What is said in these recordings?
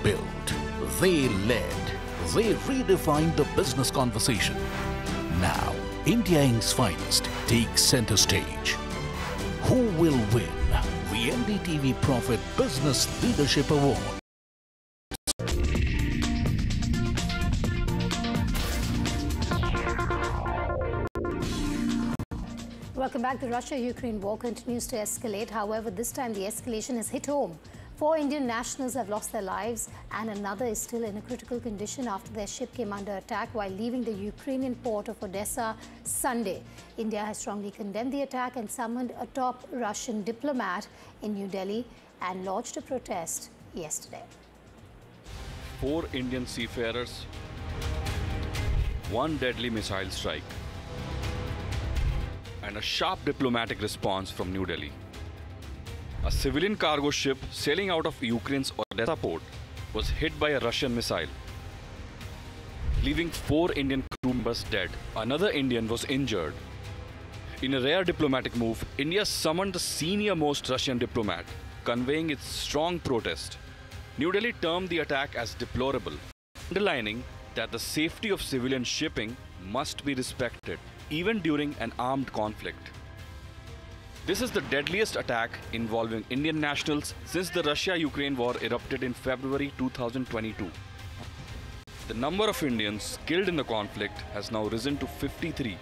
built, they led, they redefined the business conversation. Now, India Inc.'s finest takes center stage. Who will win the NDTV Profit Business Leadership Award? Welcome back. The Russia-Ukraine war continues to escalate. However, this time the escalation has hit home. 4 Indian nationals have lost their lives and another is still in a critical condition after their ship came under attack while leaving the Ukrainian port of Odessa Sunday. India has strongly condemned the attack and summoned a top Russian diplomat in New Delhi and lodged a protest yesterday. 4 Indian seafarers, 1 deadly missile strike, and a sharp diplomatic response from New Delhi. A civilian cargo ship sailing out of Ukraine's Odessa port was hit by a Russian missile, leaving 4 Indian crew members dead. Another Indian was injured. In a rare diplomatic move, India summoned the senior-most Russian diplomat, conveying its strong protest. New Delhi termed the attack as deplorable, underlining that the safety of civilian shipping must be respected, even during an armed conflict. This is the deadliest attack involving Indian nationals since the Russia-Ukraine war erupted in February 2022. The number of Indians killed in the conflict has now risen to 53.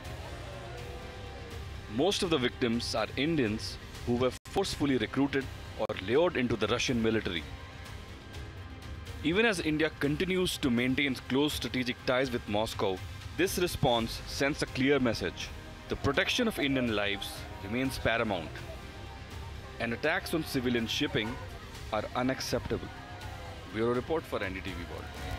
Most of the victims are Indians who were forcefully recruited or lured into the Russian military. Even as India continues to maintain close strategic ties with Moscow, this response sends a clear message. The protection of Indian lives remains paramount, and attacks on civilian shipping are unacceptable. Bureau Report for NDTV World.